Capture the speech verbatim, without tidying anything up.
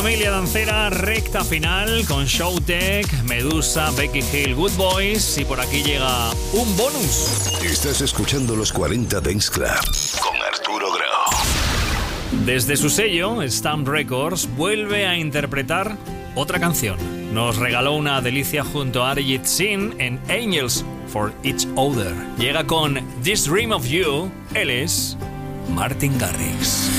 Familia Dancera, recta final con Showtek, Medusa, Becky Hill, Good Boys, y por aquí llega un bonus. Estás escuchando los cuarenta Dance Club con Arturo Grau. Desde su sello, Stamp Records, vuelve a interpretar otra canción. Nos regaló una delicia junto a Arijit Singh en Angels for Each Other. Llega con This Dream of You, él es Martin Garrix.